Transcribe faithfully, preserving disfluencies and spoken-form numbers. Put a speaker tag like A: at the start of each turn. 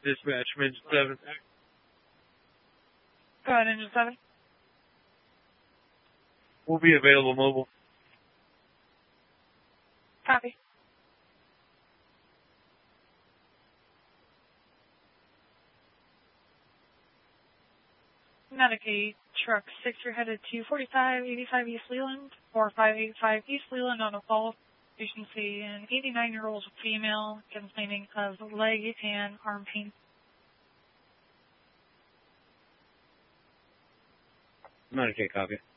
A: Dispatch, Midget seven.
B: Go ahead, Engine seven.
A: We'll be available mobile.
B: Copy. Medicaid truck six, you're headed to forty-five eighty-five East Leland, four five eight five East Leland on a fall. Patient see an eighty-nine-year-old female complaining of leg and arm pain.
A: Medicaid, copy.